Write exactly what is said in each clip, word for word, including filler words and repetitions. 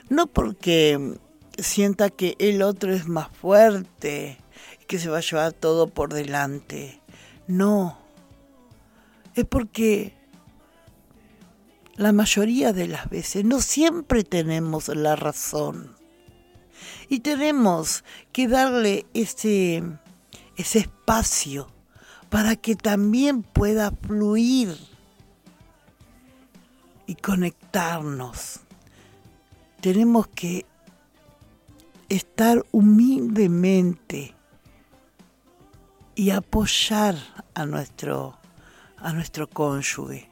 No porque sienta que el otro es más fuerte, que se va a llevar todo por delante. No, es porque la mayoría de las veces no siempre tenemos la razón. Y tenemos que darle ese, ese espacio para que también pueda fluir y conectarnos. Tenemos que estar humildemente y apoyar a nuestro, a nuestro cónyuge.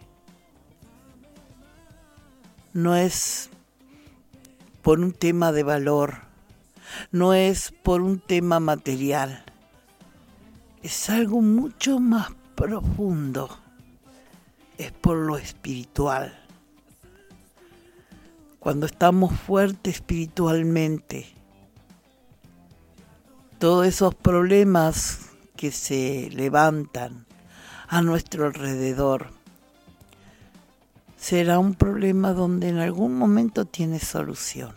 No es por un tema de valor, no es por un tema material, es algo mucho más profundo, es por lo espiritual. Cuando estamos fuertes espiritualmente, todos esos problemas que se levantan a nuestro alrededor, será un problema donde en algún momento tiene solución.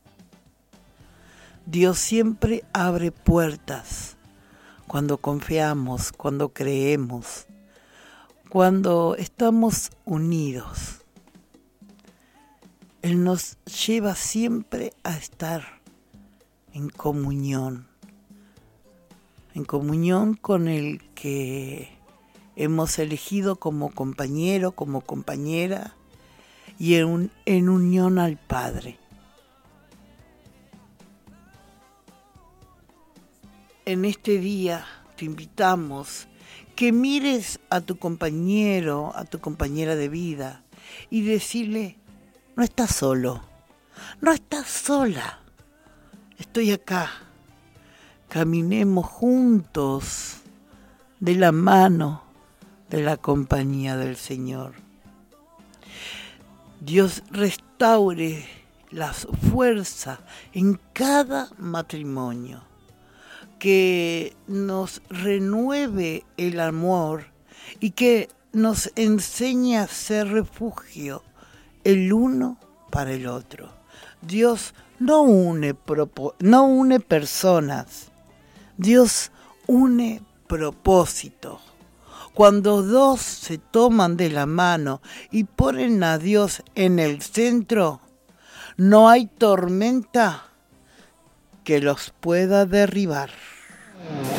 Dios siempre abre puertas cuando confiamos, cuando creemos, cuando estamos unidos. Él nos lleva siempre a estar en comunión, en comunión con el que hemos elegido como compañero, como compañera, y en, en unión al Padre. En este día te invitamos que mires a tu compañero, a tu compañera de vida, y decirle: no estás solo, no estás sola, estoy acá. Caminemos juntos de la mano de la compañía del Señor. Dios restaure la fuerza en cada matrimonio, que nos renueve el amor y que nos enseñe a ser refugio el uno para el otro. Dios no une, propo- no une personas, Dios une propósito. Cuando dos se toman de la mano y ponen a Dios en el centro, no hay tormenta que los pueda derribar.